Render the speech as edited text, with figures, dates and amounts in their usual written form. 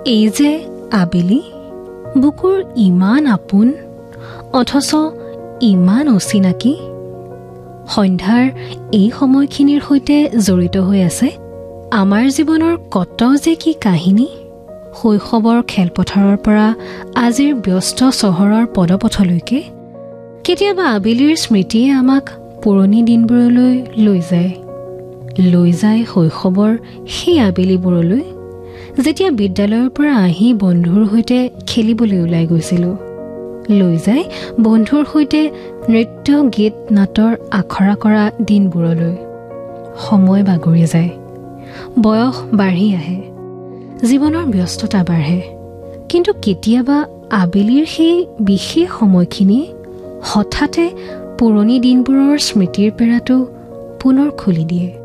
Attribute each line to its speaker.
Speaker 1: এই যে আবেলি, বুকুৰ ইমান আপোন অথচ ইমান অচিনাকি। সন্ধ্যাৰ এই সময়খিনিৰ সৈতে জড়িত হৈ আছে আমাৰ জীৱনৰ কত যে কি কাহিনী। শৈশৱৰ খেলপথাৰৰ পৰা আজিৰ ব্যস্ত চহৰৰ পদপথলৈকে কেতিয়াবা আবেলিৰ স্মৃতিয়ে আমাক পুৰণি দিনবোৰলৈ লৈ যায় শৈশৱৰ সেই আবেলিবোৰলৈ, যেতিয়া বিদ্যালয়ৰ পৰা আহি বন্ধুৰ সৈতে খেলিবলৈ ওলাই গৈছিলোঁ। লৈ যায় বন্ধুৰ সৈতে নৃত্য গীত নাটৰ আখৰা কৰা দিনবোৰলৈ। সময় বাগৰি যায়, বয়স বাঢ়ি আহে, জীৱনৰ ব্যস্ততা বাঢ়ে, কিন্তু কেতিয়াবা আবেলিৰ সেই বিশেষ সময়খিনি হঠাতে পুৰণি দিনবোৰৰ স্মৃতিৰ পেৰাটো পুনৰ খুলি দিয়ে।